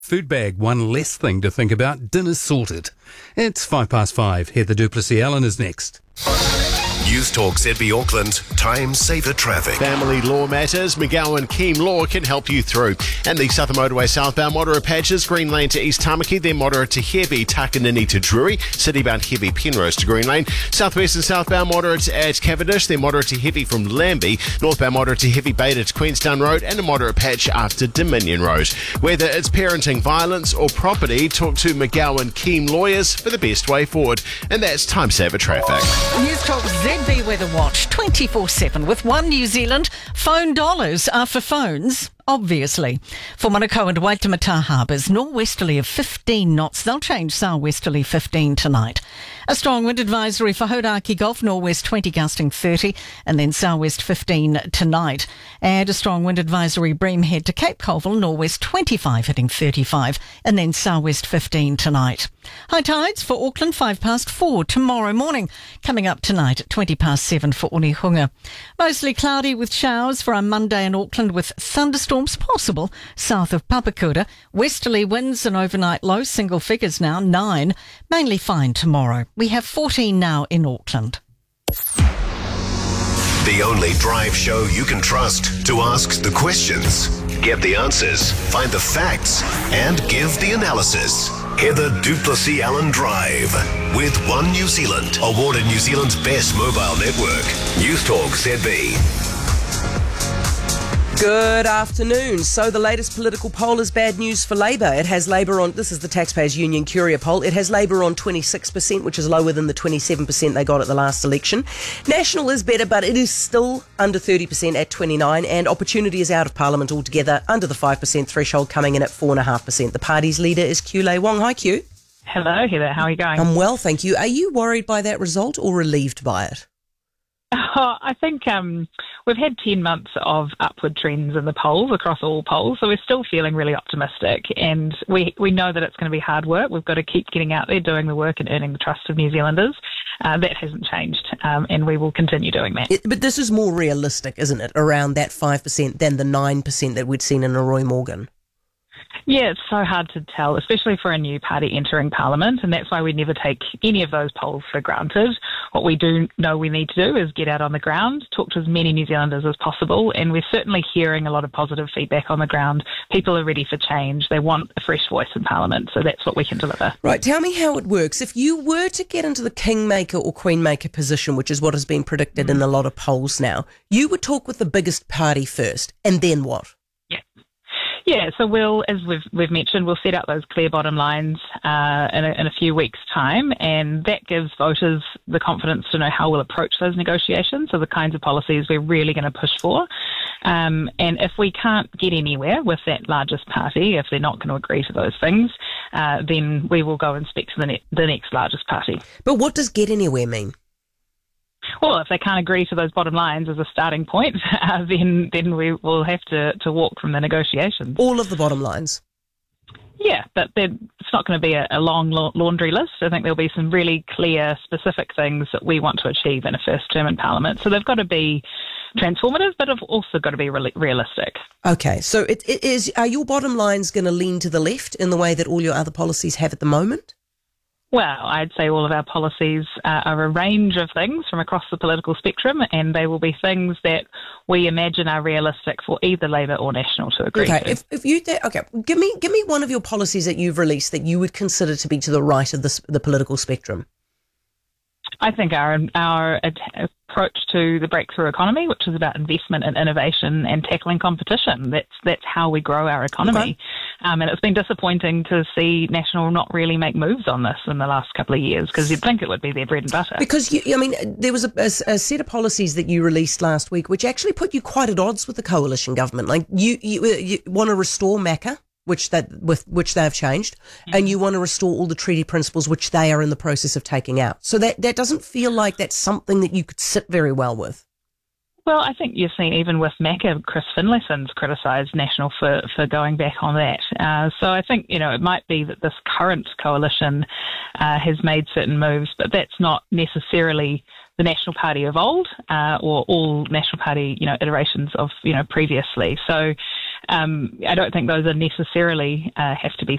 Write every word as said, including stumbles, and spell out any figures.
Food bag, one less thing to think about. Dinner's sorted. It's five past five. Heather du Plessis-Allen is next. News Talk Z B Auckland, time saver traffic. Family law matters, McGowan Keem Law can help you through. And the Southern Motorway southbound moderate patches, Green Lane to East Tamaki, then moderate to heavy, Takanini to Drury, citybound heavy Penrose to Green Lane. Southwest and southbound moderate at Cavendish, then moderate to heavy from Lambie, northbound moderate to heavy Beta to Queenstown Road, and a moderate patch after Dominion Road. Whether it's parenting, violence or property, talk to McGowan Keem Lawyers for the best way forward. And that's time saver traffic. News Talk Z B Weather Watch twenty-four seven with One New Zealand. Phone dollars are for phones, obviously. For Manukau and Waitemata harbours, nor'westerly of fifteen knots. They'll change sou'westerly fifteen tonight. A strong wind advisory for Hodaki Gulf, nor'west twenty gusting thirty, and then sou'west fifteen tonight. And a strong wind advisory Breamhead to Cape Colville, nor'west twenty-five hitting thirty-five, and then sou'west fifteen tonight. High tides for Auckland, five past four tomorrow morning. Coming up tonight at twenty past seven for Onehunga. Mostly cloudy with showers for our Monday in Auckland, with thunderstorms possible south of Papakura. Westerly winds and overnight low, single figures now, nine. Mainly fine tomorrow. We have fourteen now in Auckland. The only drive show you can trust to ask the questions, get the answers, find the facts, and give the analysis. Heather du Plessis-Allen Drive with One New Zealand, awarded New Zealand's best mobile network. News Talk Z B. Good afternoon. So the latest political poll is bad news for Labour. It has Labour on, this is the Taxpayers Union Curia poll, it has Labour on twenty-six percent, which is lower than the twenty-seven percent they got at the last election. National is better, but it is still under thirty percent at twenty-nine, and Opportunity is out of Parliament altogether, under the five percent threshold, coming in at four point five percent. The party's leader is Q Lei Wong. Hi, Q. Hello, Heather. How are you going? I'm well, thank you. Are you worried by that result or relieved by it? Oh, I think um, we've had ten months of upward trends in the polls, across all polls, so we're still feeling really optimistic, and we, we know that it's going to be hard work. We've got to keep getting out there, doing the work and earning the trust of New Zealanders. Uh, that hasn't changed, um, and we will continue doing that. It, but this is more realistic, isn't it, around that five percent than the nine percent that we'd seen in a Roy Morgan? Yeah, it's so hard to tell, especially for a new party entering Parliament, and that's why we never take any of those polls for granted. What we do know we need to do is get out on the ground, talk to as many New Zealanders as possible, and we're certainly hearing a lot of positive feedback on the ground. People are ready for change. They want a fresh voice in Parliament, so that's what we can deliver. Right, tell me how it works. If you were to get into the kingmaker or queenmaker position, which is what has been predicted mm. in a lot of polls now, you would talk with the biggest party first, and then what? Yeah, so we'll, as we've we've mentioned, we'll set out those clear bottom lines uh, in, a, in a few weeks' time, and that gives voters the confidence to know how we'll approach those negotiations, so the kinds of policies we're really going to push for. Um, and if we can't get anywhere with that largest party, if they're not going to agree to those things, uh, then we will go and speak to the, ne- the next largest party. But what does get anywhere mean? Well, if they can't agree to those bottom lines as a starting point, uh, then then we will have to, to walk from the negotiations. All of the bottom lines? Yeah, but it's not going to be a, a long la- laundry list. I think there'll be some really clear, specific things that we want to achieve in a first term in Parliament. So they've got to be transformative, but have also got to be re- realistic. Okay, so it, it is. Are your bottom lines going to lean to the left in the way that all your other policies have at the moment? Well, I'd say all of our policies uh, are a range of things from across the political spectrum, and they will be things that we imagine are realistic for either Labour or National to agree okay, to. If, if you th- okay, give me give me one of your policies that you've released that you would consider to be to the right of the, the political spectrum. I think our our approach to the breakthrough economy, which is about investment and innovation and tackling competition, that's that's how we grow our economy. Okay. Um, and it's been disappointing to see National not really make moves on this in the last couple of years, because you'd think it would be their bread and butter. Because, you, I mean, there was a, a, a set of policies that you released last week which actually put you quite at odds with the coalition government. Like, you, you, you want to restore MACA, which that with which they have changed, mm-hmm. and you want to restore all the treaty principles which they are in the process of taking out. So that, that doesn't feel like that's something that you could sit very well with. Well, I think you've seen even with MACA, Chris Finlayson's criticised National for, for going back on that. Uh, so I think, you know, it might be that this current coalition uh, has made certain moves, but that's not necessarily the National Party of old uh, or all National Party, you know, iterations of, you know, previously. So um, I don't think those are necessarily uh, have to be